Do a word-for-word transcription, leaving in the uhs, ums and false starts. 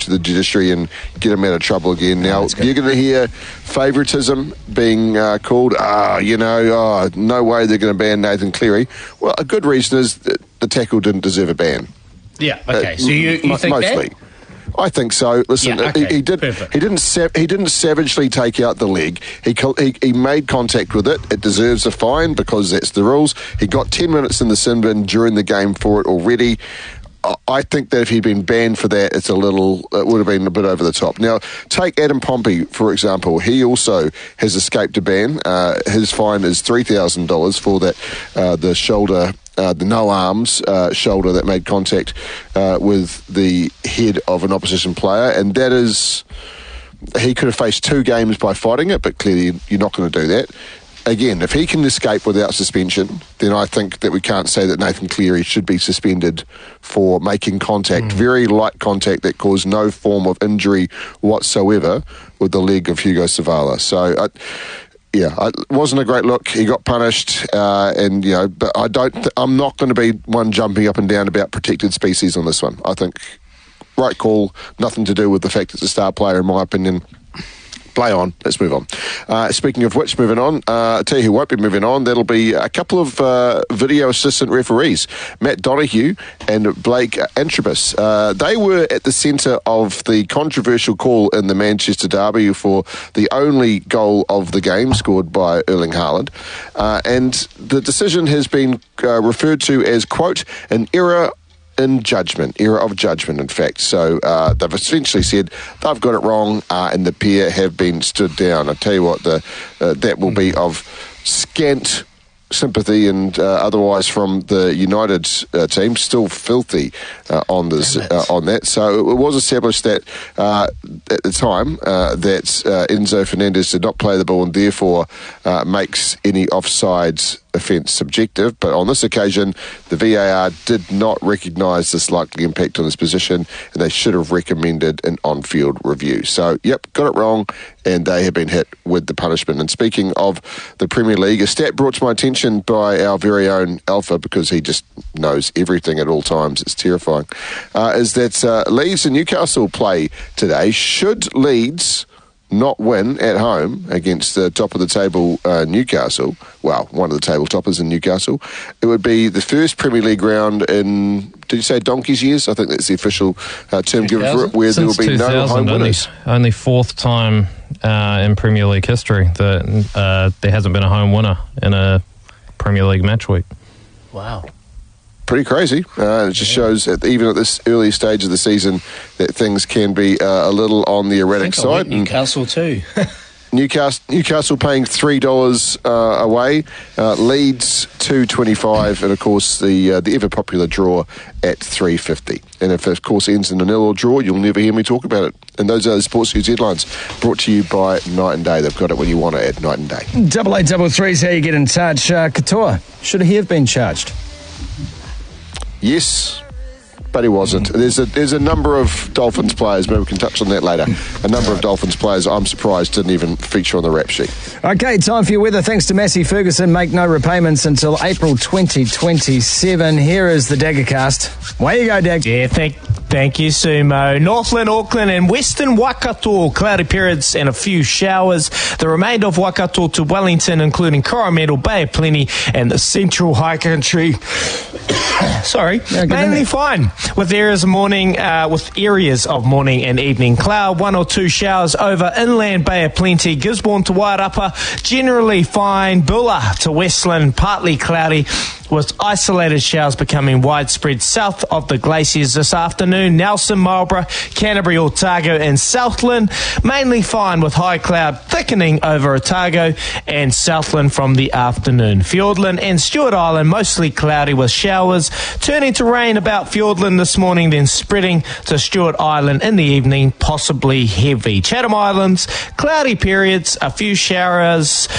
to the judiciary and get him out of trouble again. Now, oh, you're going to hear favouritism being uh, called, ah, you know, oh, no way they're going to ban Nathan Cleary. Well, a good reason is that the tackle didn't deserve a ban. Yeah, okay. Uh, so you, you m- think mostly. that? I think so. Listen, Yeah, okay. he, he did. Perfect. He didn't. Sa- he didn't savagely take out the leg. He, co- he he made contact with it. It deserves a fine because that's the rules. He got ten minutes in the sin bin during the game for it already. I- I think that if he'd been banned for that, it's a little. It would have been a bit over the top. Now, take Adam Pompey for example. He also has escaped a ban. Uh, his fine is three thousand dollars for that. Uh, the shoulder. Uh, the no arms uh, shoulder that made contact uh, with the head of an opposition player, and that is, he could have faced two games by fighting it, but clearly you're not going to do that. Again, if he can escape without suspension, then I think that we can't say that Nathan Cleary should be suspended for making contact, mm. very light contact that caused no form of injury whatsoever with the leg of Hugo Savala. So, uh, yeah, it wasn't a great look. He got punished, uh, and you know, but I don't. Th- I'm not going to be one jumping up and down about protected species on this one. I think right call, nothing to do with the fact it's a star player, in my opinion. Play on. Let's move on. Uh, speaking of which, moving on, uh, I'll tell you who won't be moving on. That'll be a couple of uh, video assistant referees, Matt Donoghue and Blake Antrobus. Uh, they were at the centre of the controversial call in the Manchester derby for the only goal of the game scored by Erling Haaland. Uh, and the decision has been uh, referred to as, quote, an error in judgment, error of judgment, in fact. So uh, they've essentially said they've got it wrong uh, and the pair have been stood down. I tell you what, the uh, that will be of scant sympathy and uh, otherwise from the United uh, team, still filthy uh, on this uh, on that. So it was established that uh, at the time uh, that uh, Enzo Fernandez did not play the ball and therefore uh, makes any offsides offence subjective, but on this occasion the V A R did not recognise this likely impact on his position and they should have recommended an on-field review. So yep, got it wrong and they have been hit with the punishment. And speaking of the Premier League, a stat brought to my attention by our very own Alpha, because he just knows everything at all times, it's terrifying, uh, is that uh, Leeds and Newcastle play today. Should Leeds not win at home against the top of the table uh, Newcastle, well, one of the table toppers in Newcastle, it would be the first Premier League round in, did you say donkey's years? I think that's the official uh, term given for it, where there will be no home winners. Only, only fourth time uh, in Premier League history that uh, there hasn't been a home winner in a Premier League match week. Wow. Pretty crazy. Uh, it just yeah. shows that even at this early stage of the season that things can be uh, a little on the erratic I think side. Newcastle too. Newcastle, Newcastle paying three dollars uh, away. Uh, Leeds two twenty five, and of course the uh, the ever popular draw at three fifty. And if of course ends in a nil or draw, you'll never hear me talk about it. And those are the Sports News headlines brought to you by Night and Day. They've got it when you want it at Night and Day. Double eight double three is how you get in touch. Uh, Katoa, should he have been charged? Yes, but he wasn't. There's a there's a number of Dolphins players, maybe we can touch on that later, a number of Dolphins players I'm surprised didn't even feature on the rap sheet. Okay, time for your weather. Thanks to Massey Ferguson. Make no repayments until April twenty twenty-seven. Here is the Daggercast. Way you go, Dag. Yeah, thank Thank you, Sumo. Northland, Auckland and Western Waikato, cloudy periods and a few showers. The remainder of Waikato to Wellington, including Coromandel, Bay of Plenty and the central high country. Sorry, yeah, mainly fine. With areas of morning, uh, with areas of morning and evening cloud, one or two showers over inland, Bay of Plenty, Gisborne to Wairarapa, generally fine. Bulla to Westland, partly cloudy, with isolated showers becoming widespread south of the glaciers this afternoon. Nelson, Marlborough, Canterbury, Otago and Southland, mainly fine with high cloud thickening over Otago and Southland from the afternoon. Fiordland and Stewart Island, mostly cloudy with showers, turning to rain about Fiordland this morning, then spreading to Stewart Island in the evening, possibly heavy. Chatham Islands, cloudy periods, a few showers